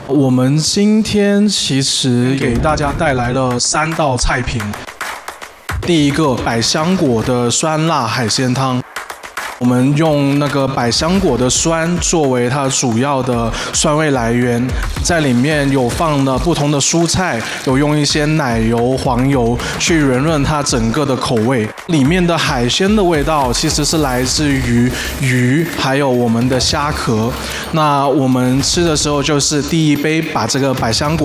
我们今天其实给大家带来了3道菜品。第一个百香果的酸辣海鲜汤。我们用那个百香果的酸作为它主要的酸味来源，在里面有放了不同的蔬菜，有用一些奶油、黄油去圆润它整个的口味。里面的海鲜的味道其实是来自于鱼，还有我们的虾壳。那我们吃的时候就是第一杯把这个百香果